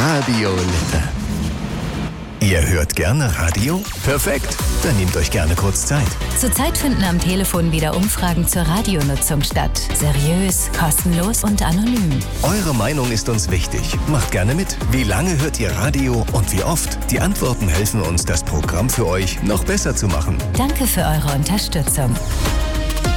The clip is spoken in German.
Radio Lippe. Ihr hört gerne Radio? Perfekt, dann nehmt euch gerne kurz Zeit. Zurzeit finden am Telefon wieder Umfragen zur Radionutzung statt. Seriös, kostenlos und anonym. Eure Meinung ist uns wichtig. Macht gerne mit. Wie lange hört ihr Radio und wie oft? Die Antworten helfen uns, das Programm für euch noch besser zu machen. Danke für eure Unterstützung.